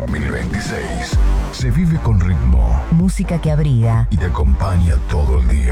2026 se vive con ritmo Música que abriga y te acompaña todo el día.